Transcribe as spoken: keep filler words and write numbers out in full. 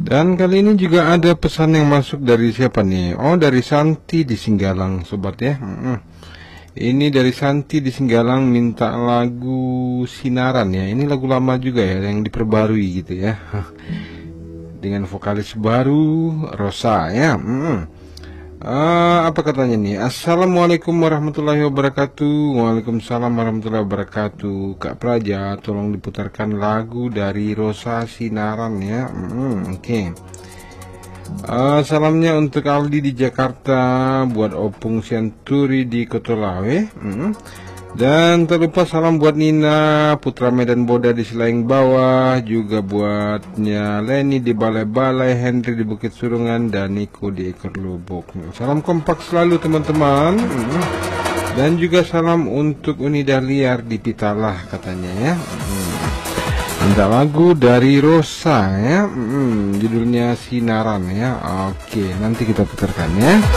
Dan kali ini juga ada pesan yang masuk dari siapa nih? Oh, dari Santi di Singgalang, sobat ya. Mm-mm. Ini dari Santi di Singgalang minta lagu Sinaran ya. Ini lagu lama juga ya, yang diperbarui gitu ya. Dengan vokalis baru Rosa ya. Mm-mm. Uh, apa katanya nih? Assalamualaikum warahmatullahi wabarakatuh. Waalaikumsalam warahmatullahi wabarakatuh. Kak Praja, tolong diputarkan lagu dari Rosa Sinaran ya. Mm, Oke. Okay. Uh, salamnya untuk Aldi di Jakarta, buat Opung Sianturi di Kotolawe. Mm. Dan terlupa salam buat Nina Putra Medan Boda di Selaing Bawah, juga buatnya Leni di Balai-Balai, Henry di Bukit Surungan, dan Niko di Ekor Lubuk. Salam kompak selalu teman-teman. Dan juga salam untuk Unida Liar di Pitalah katanya ya. Ada lagu dari Rosa ya, judulnya Sinaran ya. Oke, nanti kita putarkan ya.